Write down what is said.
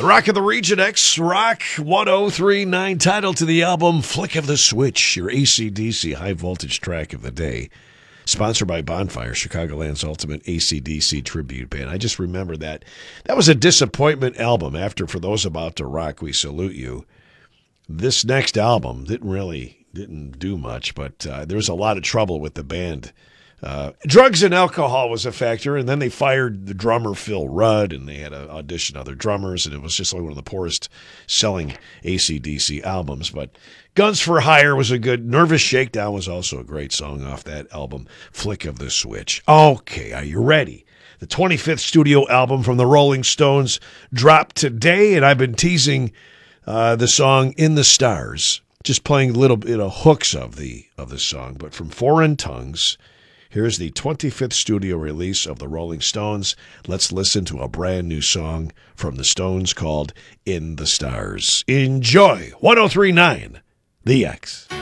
Rock of the Region X, Rock 1039, title to the album, Flick of the Switch, your AC/DC high voltage track of the day. Sponsored by Bonfire, Chicagoland's ultimate AC/DC tribute band. I just remember that. That was a disappointment album. After For Those About to Rock, We Salute You. This next album didn't do much, but there was a lot of trouble with the band. Drugs and alcohol was a factor, and then they fired the drummer Phil Rudd, and they had to audition other drummers, and it was just like one of the poorest selling AC/DC albums. But Guns for Hire was a good. Nervous Shakedown was also a great song off that album, Flick of the Switch. Okay, are you ready? The 25th studio album from the Rolling Stones dropped today, and I've been teasing the song In the Stars, just playing little bit of hooks of the song, but from Foreign Tongues. Here's the 25th studio release of the Rolling Stones. Let's listen to a brand new song from the Stones called In the Stars. Enjoy 1039 The X.